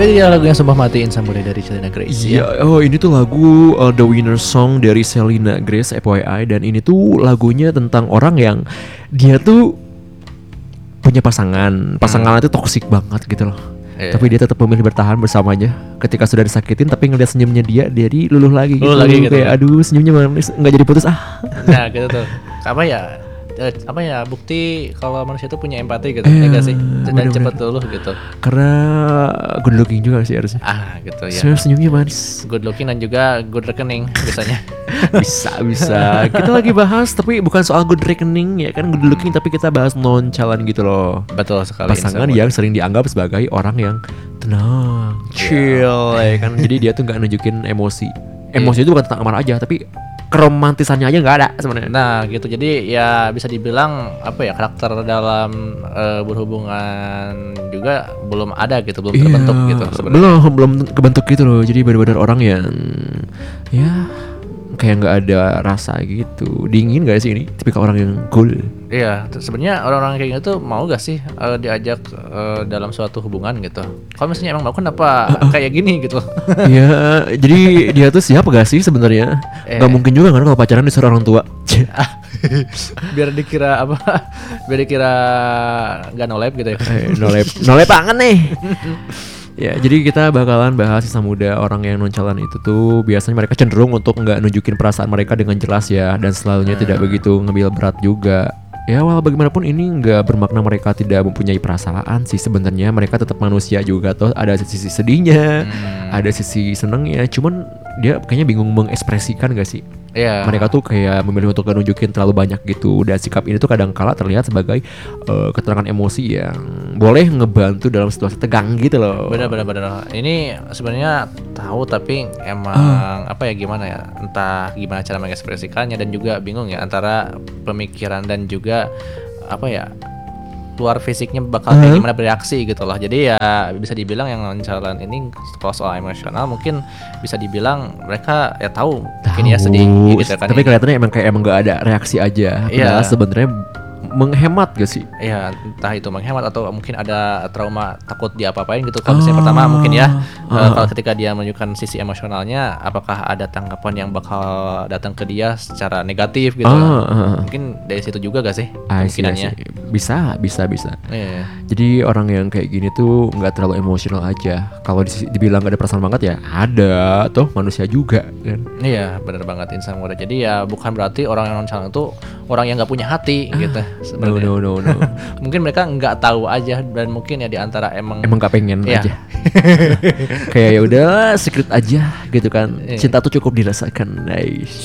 Itu dia lagu yang Sumpah Mati Insan Muda dari Selena Grace. Iya, oh ini tuh lagu The Winner Song dari Selena Grace FYI. Dan ini tuh lagunya tentang orang yang dia tuh punya pasangan itu toksik banget gitu loh. Tapi dia tetap memilih bertahan bersamanya ketika sudah disakitin, tapi ngeliat senyumnya dia jadi luluh lagi gitu. Kayak aduh senyumnya manis, nggak jadi putus Nah gitu tuh. Apa ya bukti kalau manusia itu punya empati gitu, ya gak sih? Dan cepet luluh gitu. Karena good looking juga sih harusnya. Gitu ya. Senyumnya manis. Good looking dan juga good rekening biasanya. bisa. Kita lagi bahas tapi bukan soal good reckoning ya kan, good looking, tapi kita bahas nonchalant gitu loh. Betul sekali. Pasangan yang sering dianggap sebagai orang yang tenang, chill ya kan. Jadi dia tuh nggak nunjukin emosi. Emosi itu bukan tentang amarah aja, tapi keromantisannya aja nggak ada sebenarnya. Nah gitu, jadi ya bisa dibilang apa ya, karakter dalam berhubungan juga belum ada gitu, belum terbentuk gitu sebenarnya. Belum kebentuk gitu loh. Jadi benar-benar orang yang ya kayak nggak ada rasa gitu. Dingin gak sih ini? Tipikal orang yang cool. Iya, sebenarnya orang-orang kayak gitu mau gak sih diajak dalam suatu hubungan gitu? Kalau misalnya emang mau, kenapa kayak gini gitu? Iya, jadi dia tuh siapa gak sih sebenarnya? Gak mungkin juga kan kalau pacaran disuruh orang tua. Biar dikira apa? Biar dikira gak nolep gitu ya? Nolep banget nih. Ya, jadi kita bakalan bahas sisa muda. Orang yang nonchalant itu tuh biasanya mereka cenderung untuk nggak nunjukin perasaan mereka dengan jelas ya, dan selalunya tidak begitu ngambil berat juga. Ya, walau bagaimanapun ini nggak bermakna mereka tidak mempunyai perasaan sih sebenarnya. Mereka tetap manusia juga, toh ada sisi sedihnya, ada sisi senengnya. Cuman dia kayaknya bingung mengekspresikan gak sih? Iya. Mereka tuh kayak memilih untuk gak nunjukin terlalu banyak gitu. Dan sikap ini tuh kadang kala terlihat sebagai keterangan emosi yang boleh ngebantu dalam situasi tegang gitu loh. Benar. Ini sebenarnya tahu, tapi emang apa ya, gimana ya, entah gimana cara mengekspresikannya, dan juga bingung ya antara pemikiran dan juga apa ya, luar fisiknya bakal kayak gimana bereaksi gitu loh. Jadi ya bisa dibilang yang nonchalant ini kalau soal emosional mungkin bisa dibilang mereka ya tahu mungkin ya sedih gitu kan. Tapi kelihatannya emang gak ada reaksi aja. Padahal sebenarnya menghemat gak sih? Iya, entah itu menghemat atau mungkin ada trauma takut diapa-apain gitu. Kalau misalnya pertama mungkin ya kalau ketika dia menunjukkan sisi emosionalnya, apakah ada tanggapan yang bakal datang ke dia secara negatif gitu mungkin dari situ juga gak sih kemungkinannya? Bisa. Iya. Jadi orang yang kayak gini tuh nggak terlalu emosional aja. Kalau dibilang gak ada perasaan banget ya ada, toh manusia juga kan. Iya, benar banget, insan muda. Jadi ya bukan berarti orang yang nonchalant itu orang yang nggak punya hati gitu. No. Mungkin mereka nggak tahu aja, dan mungkin ya diantara emang nggak pengen aja. Kayak ya udah secret aja gitu kan. Cinta tuh cukup dirasakan. Nice.